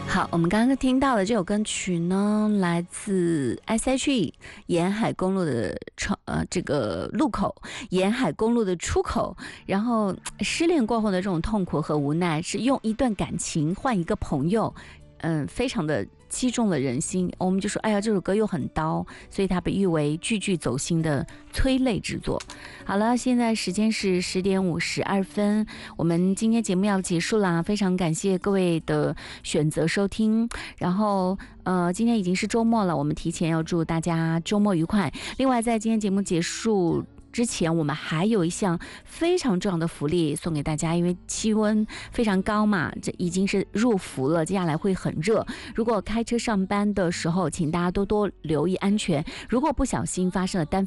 好，我们刚刚听到的这首歌曲呢，来自 S.H.E 沿海公路的这个路口，沿海公路的出口。然后失恋过后的这种痛苦和无奈，是用一段感情换一个朋友，非常的击中了人心。我们就说，哎呀，这首歌又很刀，所以它被誉为句句走心的催泪之作。好了，现在时间是10点52分，我们今天节目要结束啦，非常感谢各位的选择收听。然后今天已经是周末了，我们提前要祝大家周末愉快。另外，在今天节目结束之前，我们还有一项非常重要的福利送给大家，因为气温非常高嘛，这已经是入伏了，接下来会很热。如果开车上班的时候，请大家多多留意安全。如果不小心发生了单